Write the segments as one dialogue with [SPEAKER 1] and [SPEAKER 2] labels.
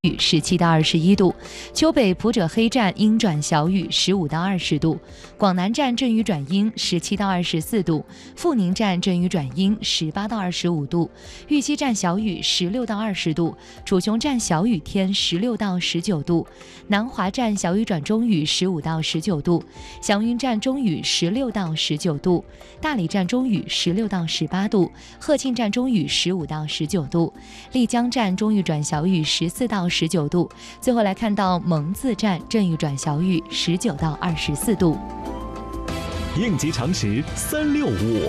[SPEAKER 1] 雨17到21度，丘北普者黑站阴转小雨15到20度，广南站阵雨转阴17到24度，阜宁站阵雨转阴18到25度，玉溪站小雨16到20度，楚雄站小雨天16到19度，南华站小雨转中雨15到19度，祥云站中雨16到19度，大理站中雨16到18度，鹤庆站中雨15到19度，丽江站中雨转小雨14到19度，最后来看到蒙自站阵雨转小雨19到24度。
[SPEAKER 2] 应急常识365。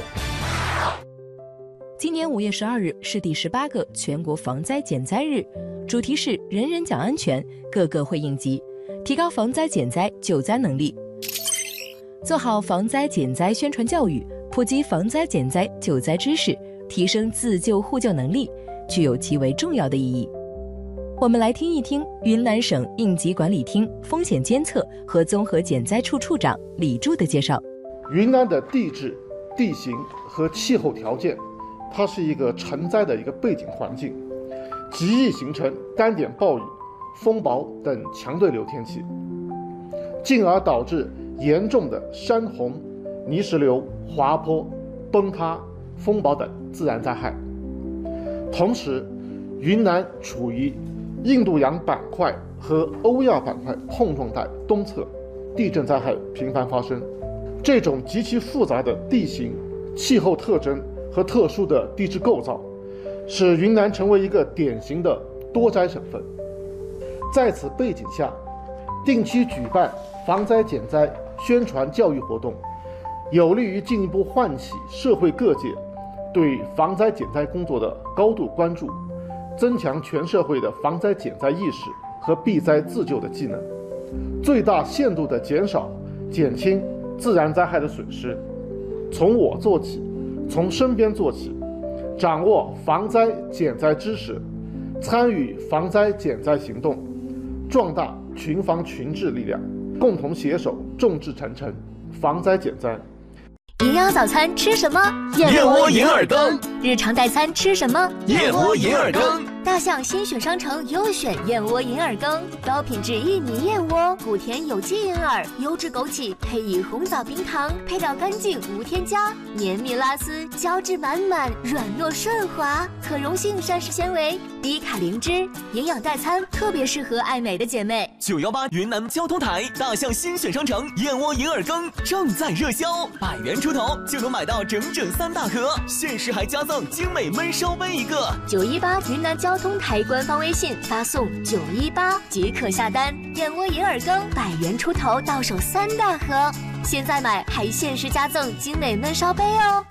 [SPEAKER 3] 今年5月12日是第18个全国防灾减灾日，主题是人人讲安全，个个会应急，提高防灾减灾救灾能力，做好防灾减灾宣传教育，普及防灾减灾救灾知识，提升自救互救能力，具有极为重要的意义。我们来听一听云南省应急管理厅风险监测和综合减灾处处长李柱的介绍。
[SPEAKER 4] 云南的地质、地形和气候条件，它是一个成灾的一个背景环境，极易形成单点暴雨、风雹等强对流天气，进而导致严重的山洪、泥石流、滑坡、崩塌、风暴等自然灾害。同时，云南处于印度洋板块和欧亚板块碰撞带东侧，地震灾害频繁发生。这种极其复杂的地形、气候特征和特殊的地质构造，使云南成为一个典型的多灾省份。在此背景下，定期举办防灾减灾宣传教育活动，有利于进一步唤起社会各界对防灾减灾工作的高度关注，增强全社会的防灾减灾意识和避灾自救的技能，最大限度地减少、减轻自然灾害的损失。从我做起，从身边做起，掌握防灾减灾知识，参与防灾减灾行动，壮大群防群治力量，共同携手众志成城，防灾减灾。
[SPEAKER 5] 营养早餐吃什么？
[SPEAKER 2] 燕窝银耳羹。
[SPEAKER 5] 日常代餐吃什么？
[SPEAKER 2] 燕窝银耳羹。
[SPEAKER 5] 大象新选商城优选燕窝银耳羹，高品质薏米燕窝，谷甜有机银耳，优质枸杞，配以红枣冰糖，配料干净无添加，绵密拉丝，胶质满满，软糯顺滑，可溶性膳食纤维，低卡零脂，营养代餐特别适合爱美的姐妹。
[SPEAKER 2] 918云南交通台大象新选商城燕窝银耳羹正在热销，100元出头就能买到整整3大盒，限时还加赠精美焖烧杯一个。
[SPEAKER 5] 918云南交通台官方微信发送918即可下单，燕窝银耳羹100元出头到手3大盒，现在买还限时加赠精美焖烧杯哦。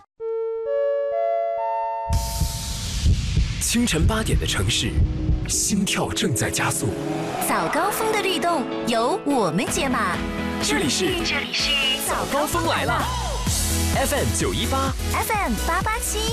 [SPEAKER 2] 清晨8点的城市，心跳正在加速，
[SPEAKER 5] 早高峰的律动由我们解码。
[SPEAKER 2] 这里是早高峰来了 ，FM 918，FM
[SPEAKER 5] 887。